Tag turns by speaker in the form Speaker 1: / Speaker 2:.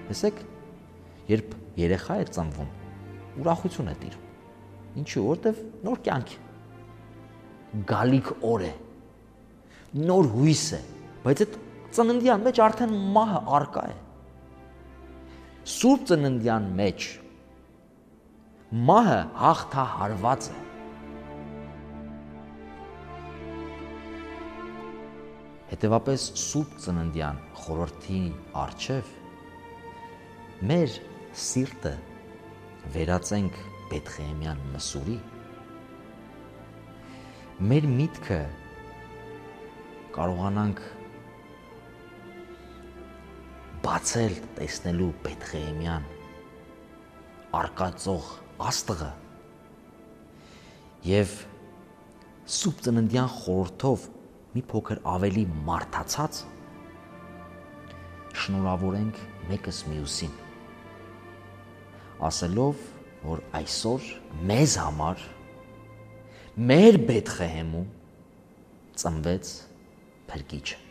Speaker 1: Տեսեք, երբ երեխա է ծնվում, ուրախություն է տիրում։ Ինչու՞, որտեվ նոր կյանք է։ Գալիք օր է։ Նոր հույս է, բայց այդ ծննդյան մեջ արդեն մահը արկա է։ Սուրբ ծննդյան մեջ մահը հաղթահարված է։ Հետևապես Սուրբ ծննդյան խորհրդի առջև մեր սիրտը վերածենք Բեթղեհեմյան մսուրի, մեր միտքը կարողանանք բացել տեսնելու Բեթղեհեմյան արկածող աստղը եւ Սուրբ ծննդյան խորհրդով մի փոքր ավելի մարդացած շնորհավորենք մեկս մյուսին, ասելով, որ այսօր մեզ համար մեր Բեթղեհեմում ծնվեց փրկիչը։